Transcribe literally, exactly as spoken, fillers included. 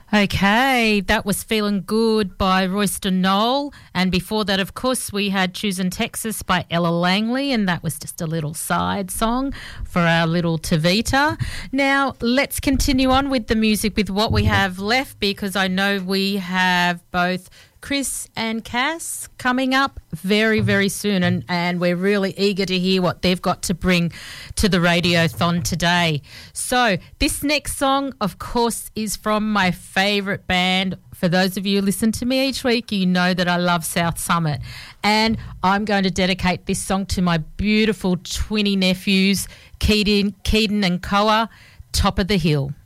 Okay, that was Feeling Good by Royston Knoll. And before that, of course, we had Choosing Texas by Ella Langley, and that was just a little side song for our little Tavita. Now, let's continue on with the music with what we have left, because I know we have both Chris and Cass coming up very, very soon, and, and we're really eager to hear what they've got to bring to the Radiothon today. So this next song, of course, is from my favourite band. For those of you who listen to me each week, you know that I love South Summit, and I'm going to dedicate this song to my beautiful twinny nephews, Keaton, Keaton and Koa, Top of the Hill.